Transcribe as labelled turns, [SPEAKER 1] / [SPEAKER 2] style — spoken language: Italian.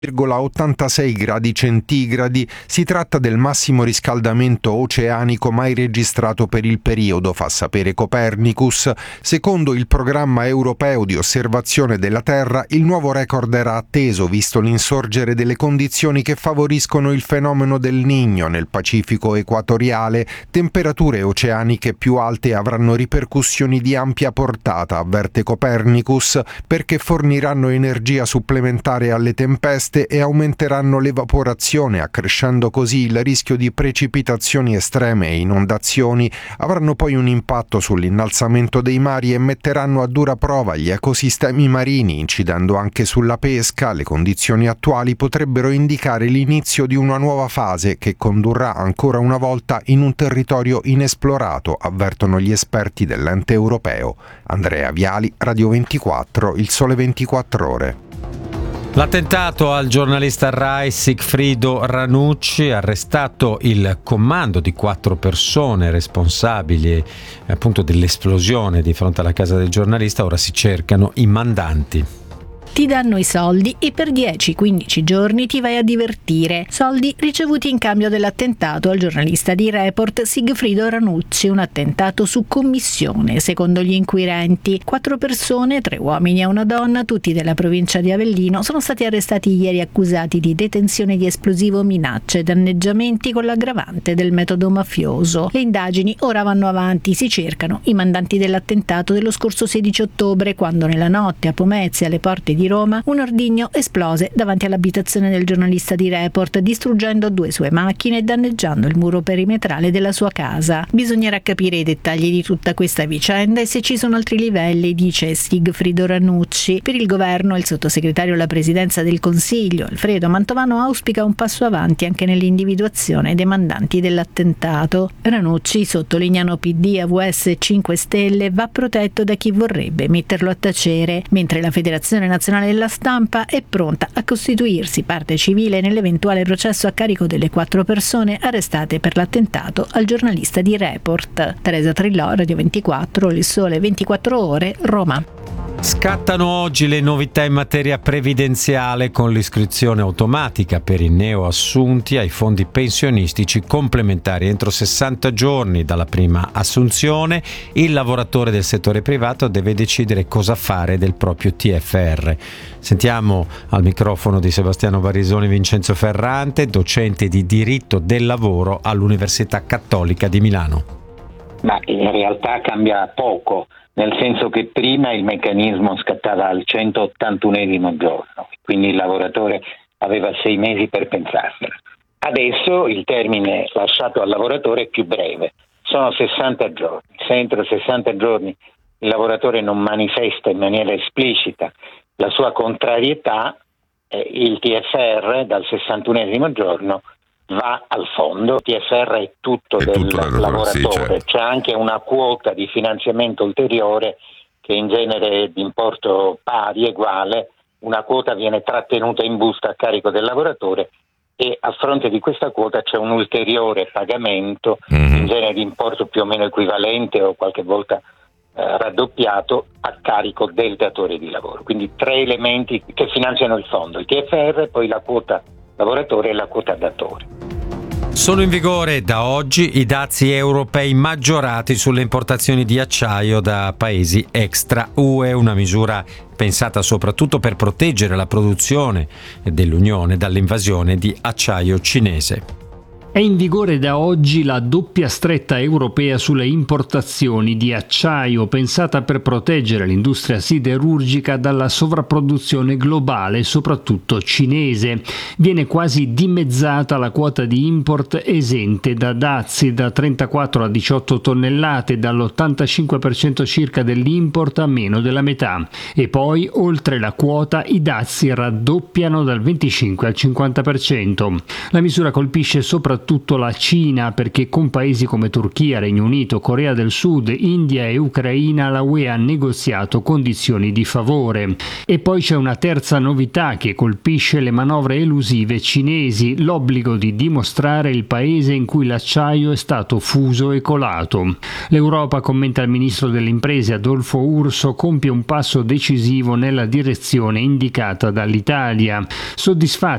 [SPEAKER 1] 86 gradi centigradi. Si tratta del massimo riscaldamento oceanico mai registrato per il periodo, fa sapere Copernicus. Secondo il programma europeo di osservazione della Terra, il nuovo record era atteso visto l'insorgere delle condizioni che favoriscono il fenomeno del Niño nel Pacifico equatoriale. Temperature oceaniche più alte avranno ripercussioni di ampia portata, avverte Copernicus, perché forniranno energia supplementare alle tempeste e aumenteranno l'evaporazione, accrescendo così il rischio di precipitazioni estreme e inondazioni. Avranno poi un impatto sull'innalzamento dei mari e metteranno a dura prova gli ecosistemi marini, incidendo anche sulla pesca. Le condizioni attuali potrebbero indicare l'inizio di una nuova fase che condurrà ancora una volta in un territorio inesplorato, avvertono gli esperti dell'ente europeo. Andrea Viali, Radio 24, Il Sole 24 Ore.
[SPEAKER 2] L'attentato al giornalista Rai Sigfrido Ranucci, arrestato il comando di 4 persone responsabili appunto dell'esplosione di fronte alla casa del giornalista. Ora si cercano i mandanti.
[SPEAKER 3] Ti danno i soldi e per 10-15 giorni ti vai a divertire. Soldi ricevuti in cambio dell'attentato al giornalista di Report Sigfrido Ranucci, un attentato su commissione, secondo gli inquirenti. 4 persone, 3 uomini e una donna, tutti della provincia di Avellino, sono stati arrestati ieri accusati di detenzione di esplosivo, minacce e danneggiamenti con l'aggravante del metodo mafioso. Le indagini ora vanno avanti, si cercano i mandanti dell'attentato dello scorso 16 ottobre, quando nella notte a Pomezia, alle porte di Roma, un ordigno esplose davanti all'abitazione del giornalista di Report, distruggendo 2 sue macchine e danneggiando il muro perimetrale della sua casa. Bisognerà capire i dettagli di tutta questa vicenda e se ci sono altri livelli, dice Sigfrido Ranucci. Per il governo, il sottosegretario alla presidenza del Consiglio, Alfredo Mantovano, auspica un passo avanti anche nell'individuazione dei mandanti dell'attentato. Ranucci, sottolineano PD, AVS e 5 Stelle, va protetto da chi vorrebbe metterlo a tacere, mentre la Federazione Nazionale della Stampa è pronta a costituirsi parte civile nell'eventuale processo a carico delle 4 persone arrestate per l'attentato al giornalista di Report. Teresa Trillò, Radio 24, Il Sole 24 Ore, Roma.
[SPEAKER 2] Scattano oggi le novità in materia previdenziale con l'iscrizione automatica per i neoassunti ai fondi pensionistici complementari. Entro 60 giorni dalla prima assunzione, il lavoratore del settore privato deve decidere cosa fare del proprio TFR. Sentiamo al microfono di Sebastiano Barisoni Vincenzo Ferrante, docente di diritto del lavoro all'Università Cattolica di Milano.
[SPEAKER 4] Ma in realtà cambia poco. Nel senso che prima il meccanismo scattava al 181esimo giorno, quindi il lavoratore aveva 6 mesi per pensarsela. Adesso il termine lasciato al lavoratore è più breve, sono 60 giorni. Se entro 60 giorni il lavoratore non manifesta in maniera esplicita la sua contrarietà, il TFR dal 61esimo giorno va al fondo. Il TFR è tutto del lavoratore, sì, certo. C'è anche una quota di finanziamento ulteriore che in genere è di importo pari, uguale, una quota viene trattenuta in busta a carico del lavoratore e a fronte di questa quota c'è un ulteriore pagamento, in genere di importo più o meno equivalente o qualche volta raddoppiato a carico del datore di lavoro. Quindi 3 elementi che finanziano il fondo, il TFR, poi la quota lavoratore e la quota datore.
[SPEAKER 2] Sono in vigore da oggi i dazi europei maggiorati sulle importazioni di acciaio da paesi extra UE, una misura pensata soprattutto per proteggere la produzione dell'Unione dall'invasione di acciaio cinese.
[SPEAKER 5] È in vigore da oggi la doppia stretta europea sulle importazioni di acciaio, pensata per proteggere l'industria siderurgica dalla sovrapproduzione globale, soprattutto cinese. Viene quasi dimezzata la quota di import esente da dazi, da 34 a 18 tonnellate, dall'85% circa dell'import a meno della metà. E poi, oltre la quota, i dazi raddoppiano dal 25 al 50%. La misura colpisce soprattutto soprattutto la Cina, perché con paesi come Turchia, Regno Unito, Corea del Sud, India e Ucraina la UE ha negoziato condizioni di favore. E poi c'è una terza novità che colpisce le manovre elusive cinesi, l'obbligo di dimostrare il paese in cui l'acciaio è stato fuso e colato. L'Europa, commenta il ministro delle imprese Adolfo Urso, compie un passo decisivo nella direzione indicata dall'Italia. Soddisfatti